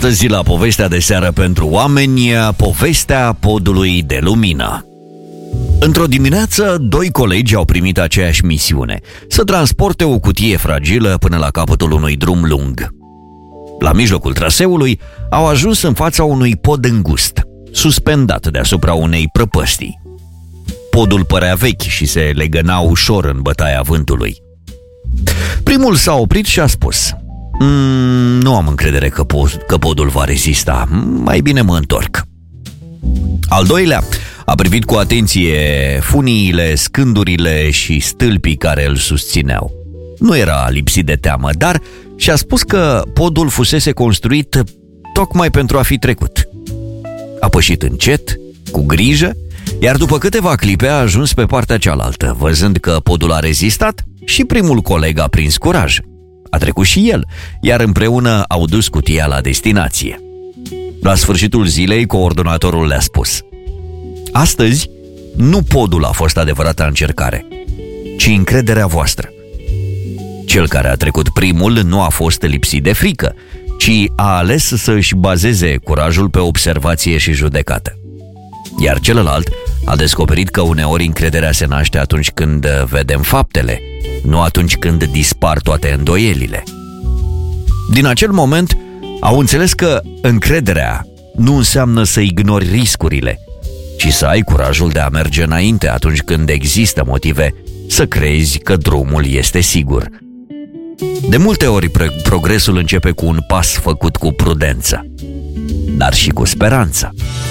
Astăzi, la povestea de seară pentru oameni, povestea podului de lumină. Într-o dimineață, doi colegi au primit aceeași misiune: să transporte o cutie fragilă până la capătul unui drum lung. La mijlocul traseului, au ajuns în fața unui pod îngust, suspendat deasupra unei prăpăstii. Podul părea vechi și se legăna ușor în bătaia vântului. Primul s-a oprit și a spus: nu am încredere că podul va rezista, mai bine mă întorc. Al doilea a privit cu atenție funiile, scândurile și stâlpii care îl susțineau. Nu era lipsit de teamă, dar și-a spus că podul fusese construit tocmai pentru a fi trecut. A pășit încet, cu grijă, iar după câteva clipe a ajuns pe partea cealaltă. Văzând că podul a rezistat, și primul coleg a prins curaj. A trecut și el, iar împreună au dus cutia la destinație. La sfârșitul zilei, coordonatorul le-a spus: astăzi, nu podul a fost adevărata încercare, ci încrederea voastră. Cel care a trecut primul nu a fost lipsit de frică, ci a ales să își bazeze curajul pe observație și judecată. Iar celălalt a descoperit că uneori încrederea se naște atunci când vedem faptele, nu atunci când dispar toate îndoielile. Din acel moment au înțeles că încrederea nu înseamnă să ignori riscurile, ci să ai curajul de a merge înainte atunci când există motive să crezi că drumul este sigur. De multe ori progresul începe cu un pas făcut cu prudență, dar și cu speranță.